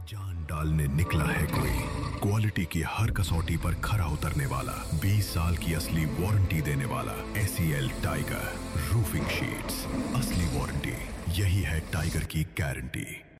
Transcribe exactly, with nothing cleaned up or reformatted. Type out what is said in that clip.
जान डालने निकला है कोई, क्वालिटी की हर कसौटी पर खरा उतरने वाला, बीस साल की असली वारंटी देने वाला। एसीएल टाइगर रूफिंग शीट्स, असली वारंटी, यही है टाइगर की गारंटी।